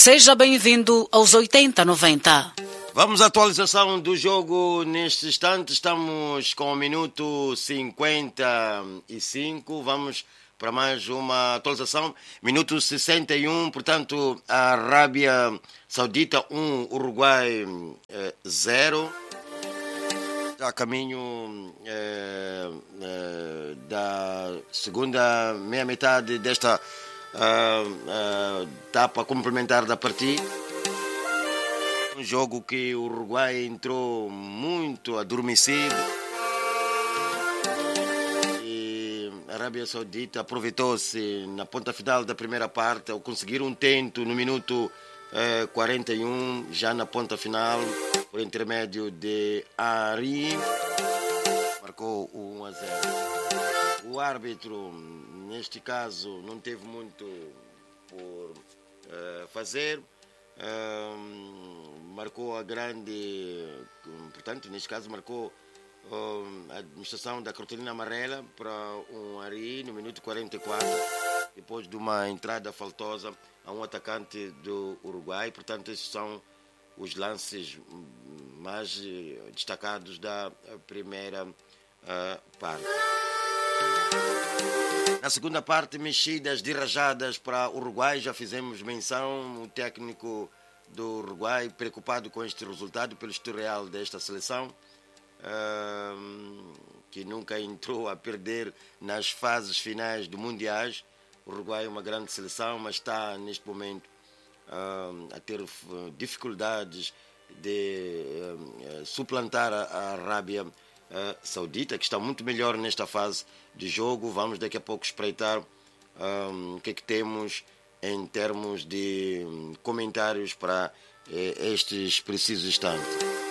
Seja bem-vindo aos 80-90. Vamos à atualização do jogo neste instante. Estamos com o minuto 55. Vamos para mais uma atualização. Minuto 61, portanto, a Arábia Saudita 1, Uruguai 0. A caminho da segunda meia-metade desta etapa complementar da partida. Um jogo que o Uruguai entrou muito adormecido e a Arábia Saudita aproveitou-se na ponta final da primeira parte ao conseguir um tento no minuto 41, já na ponta final, por intermédio de Ari, marcou o 1-0. O árbitro, neste caso, não teve muito por fazer. Marcou a grande, portanto, neste caso marcou a administração da cartolina amarela para um Ari no minuto 44, depois de uma entrada faltosa a um atacante do Uruguai. Portanto, esses são os lances mais destacados da primeira parte. Na segunda parte, mexidas de rajadas para o Uruguai, já fizemos menção. O técnico do Uruguai, preocupado com este resultado pelo historial desta seleção, que nunca entrou a perder nas fases finais do Mundiais. O Uruguai é uma grande seleção, mas está neste momento a ter dificuldades de suplantar a Arábia Saudita, que está muito melhor nesta fase de jogo. Vamos daqui a pouco espreitar o que é que temos em termos de comentários para estes precisos instantes.